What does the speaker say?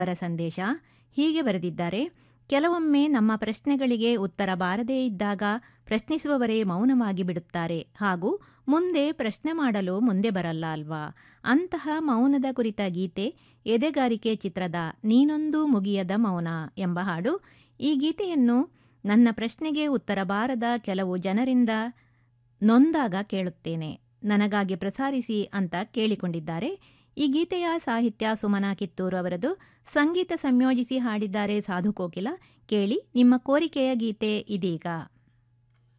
ಅವರ ಸಂದೇಶ ಹೀಗೆ ಬರೆದಿದ್ದಾರೆ. ಕೆಲವೊಮ್ಮೆ ನಮ್ಮ ಪ್ರಶ್ನೆಗಳಿಗೆ ಉತ್ತರ ಬಾರದೇ ಇದ್ದಾಗ ಪ್ರಶ್ನಿಸುವವರೇ ಮೌನವಾಗಿ ಬಿಡುತ್ತಾರೆ ಹಾಗೂ ಮುಂದೆ ಪ್ರಶ್ನೆ ಮಾಡಲು ಮುಂದೆ ಬರಲ್ಲ ಅಲ್ವಾ. ಅಂತಹ ಮೌನದ ಕುರಿತ ಗೀತೆ ಎದೆಗಾರಿಕೆ ಚಿತ್ರದ ನೀನೊಂದು ಮುಗಿಯದ ಮೌನ ಎಂಬ ಹಾಡು. ಈ ಗೀತೆಯನ್ನು ನನ್ನ ಪ್ರಶ್ನೆಗೆ ಉತ್ತರ ಬಾರದ ಕೆಲವು ಜನರಿಂದ ನೊಂದಾಗ ಕೇಳುತ್ತೇನೆ, ನನಗಾಗಿ ಪ್ರಸಾರಿಸಿ ಅಂತ ಕೇಳಿಕೊಂಡಿದ್ದಾರೆ. ಈ ಗೀತೆಯ ಸಾಹಿತ್ಯ ಸುಮನಾ ಕಿತ್ತೂರು ಅವರದು, ಸಂಗೀತ ಸಂಯೋಜಿಸಿ ಹಾಡಿದ್ದಾರೆ ಸಾಧು ಕೋಕಿಲ. ಕೇಳಿ, ನಿಮ್ಮ ಕೋರಿಕೆಯ ಗೀತೆ ಇದೀಗ.